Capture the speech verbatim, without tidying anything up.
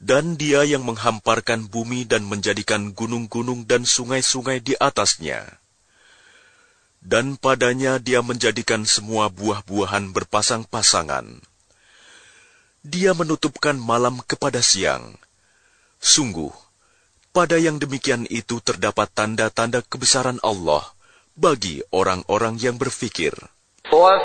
Dan Dia yang menghamparkan bumi dan menjadikan gunung-gunung dan sungai-sungai di atasnya. Dan padanya Dia menjadikan semua buah-buahan berpasang-pasangan. Dia menutupkan malam kepada siang. Sungguh, pada yang demikian itu terdapat tanda-tanda kebesaran Allah bagi orang-orang yang berfikir.